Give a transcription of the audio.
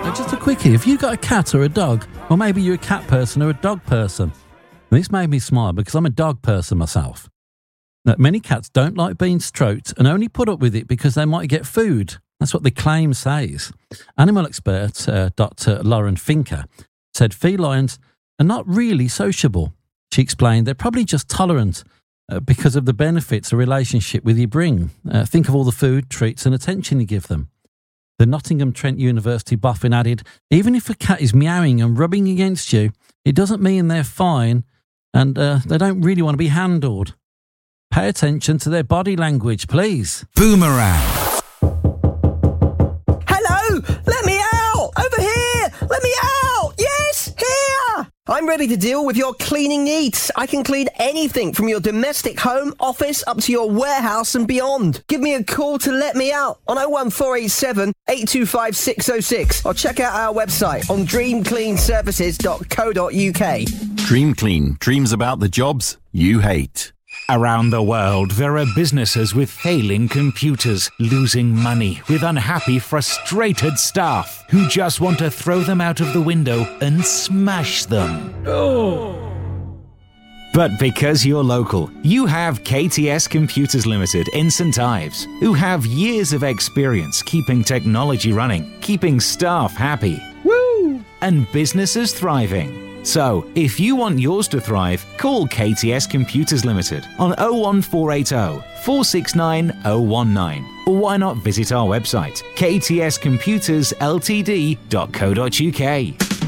Just a quickie. Have you got a cat or a dog? Or maybe you're a cat person or a dog person? This made me smile because I'm a dog person myself. Now, many cats don't like being stroked and only put up with it because they might get food. That's what the claim says. Animal expert Dr. Lauren Finker said felines are not really sociable. She explained they're probably just tolerant because of the benefits a relationship with you bring. Think of all the food, treats and attention you give them. The Nottingham Trent University boffin added, even if a cat is meowing and rubbing against you, it doesn't mean they're fine and they don't really want to be handled. Pay attention to their body language, please. Boomerang. Hello! Let me out! Over here! Let me out! Yes! Here! I'm ready to deal with your cleaning needs. I can clean anything from your domestic home, office, up to your warehouse and beyond. Give me a call to let me out on 01487 825 606 or check out our website on dreamcleanservices.co.uk. Dream Clean. Dreams about the jobs you hate. Around the world, there are businesses with failing computers, losing money, with unhappy, frustrated staff who just want to throw them out of the window and smash them. But because you're local, you have KTS Computers Limited in St Ives, who have years of experience keeping technology running, keeping staff happy, and businesses thriving. So, if you want yours to thrive, call KTS Computers Limited on 01480 469 019. Or why not visit our website, ktscomputersltd.co.uk.